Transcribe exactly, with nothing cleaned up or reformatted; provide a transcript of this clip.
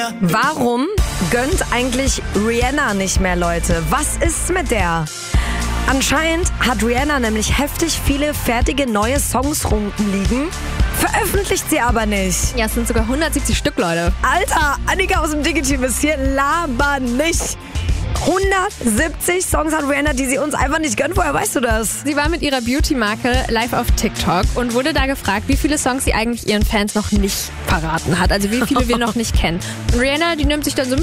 Warum gönnt eigentlich Rihanna nicht mehr, Leute? Was ist mit der? Anscheinend hat Rihanna nämlich heftig viele fertige neue Songs rumliegen, veröffentlicht sie aber nicht. Ja, es sind sogar hundertsiebzig Stück, Leute. Alter, Annika aus dem Digi-Team ist hier, laber nicht. hundertsiebzig Songs hat Rihanna, die sie uns einfach nicht gönnt. Woher weißt du das? Sie war mit ihrer Beauty-Marke live auf TikTok und wurde da gefragt, wie viele Songs sie eigentlich ihren Fans noch nicht verraten hat. Also wie viele wir noch nicht kennen. Und Rihanna, die nimmt sich dann so